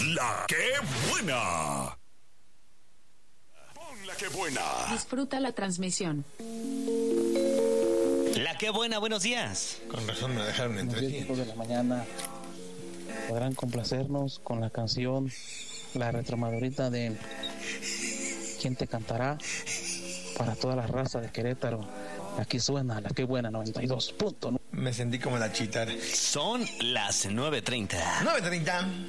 La que buena. Pon la que buena. Disfruta la transmisión. La que buena, buenos días. Con razón me dejaron entretenido. De la mañana podrán complacernos con la canción La Retromadurita de ¿Quién te cantará? Para toda la raza de Querétaro. Aquí suena La que buena 92. Me sentí como la chitara. Son las 9:30. 9:30.